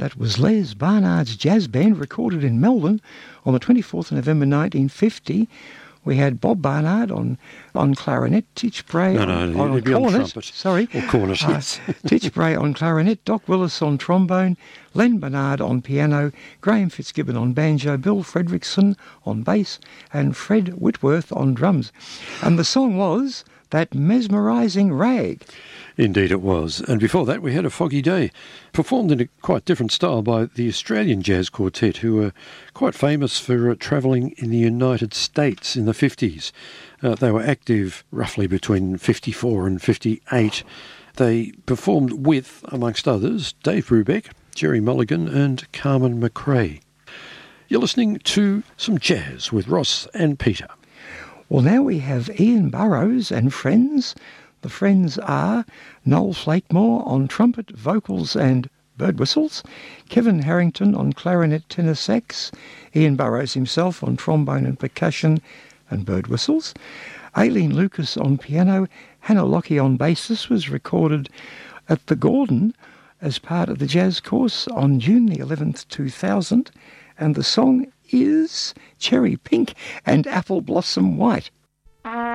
that was Les Barnard's Jazz Band, recorded in Melbourne on the 24th of November 1950. We had Bob Barnard on clarinet, Titch Bray on cornet. Sorry, or cornet. Titch Bray on clarinet, Doc Willis on trombone, Len Bernard on piano, Graham Fitzgibbon on banjo, Bill Fredrickson on bass, and Fred Whitworth on drums. And the song was That Mesmerising Rag. Indeed it was. And before that we had A Foggy Day, performed in a quite different style by the Australian Jazz Quartet, who were quite famous for travelling in the United States in the 50s. They were active roughly between 54 and 58. They performed with, amongst others, Dave Brubeck, Jerry Mulligan and Carmen McRae. You're listening to some jazz with Ross and Peter. Well, now we have Ian Burrows and friends. The friends are Noel Flakemore on trumpet, vocals and bird whistles, Kevin Harrington on clarinet, tenor sax, Ian Burrows himself on trombone and percussion and bird whistles, Aileen Lucas on piano, Hannah Lockie on bass. This was recorded at the Gordon as part of the jazz course on June the 11th, 2000, and the song is Cherry Pink and Apple Blossom White.